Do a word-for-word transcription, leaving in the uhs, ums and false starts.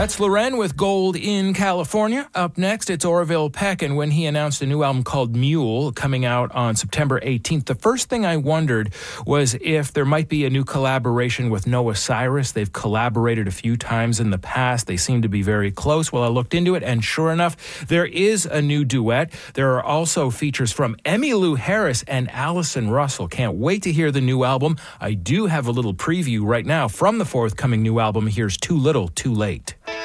That's Loren with Gold in California. Up next, it's Orville Peck, and when he announced a new album called Mule coming out on September eighteenth, the first thing I wondered was if there might be a new collaboration with Noah Cyrus. They've collaborated a few times in the past. They seem to be very close. Well, I looked into it, and sure enough, there is a new duet. There are also features from Emmylou Harris and Allison Russell. Can't wait to hear the new album. I do have a little preview right now from the forthcoming new album. Here's Too Little, Too Late.